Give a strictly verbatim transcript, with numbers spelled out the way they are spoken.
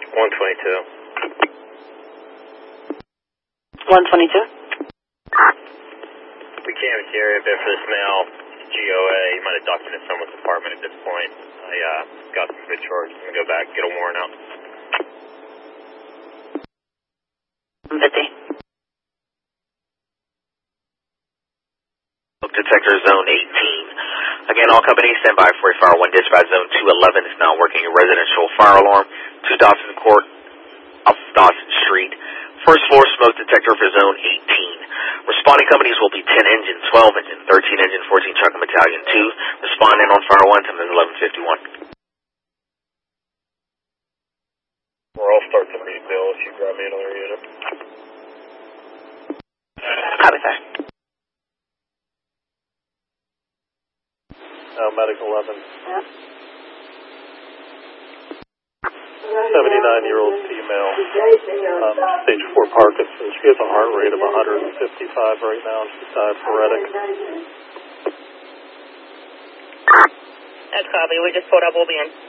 one twenty-two. one twenty-two? We can't carry a bit for this male. G O A. He might have ducked into someone's apartment at this point. I uh, got some good charges. I'm going to go back and get a warrant out. fifty. Detector zone eighteen. Again, all companies stand by for a fire one. Dispatch zone two eleven is now working a residential fire alarm. two Dawson Court, off Dawson Street. First floor smoke detector for zone eighteen. Responding companies will be ten engine, twelve engine, thirteen engine, fourteen truck and battalion two. Responding on fire one, time is eleven fifty-one. Or I'll start the rebuild if you grab me another unit. Copy, sir. Uh, medic eleven. seventy-nine-year-old female, um, stage four Parkinson's. She has a heart rate of one fifty-five right now, and she's diaphoretic. That's copy. We just pulled up. We'll be in.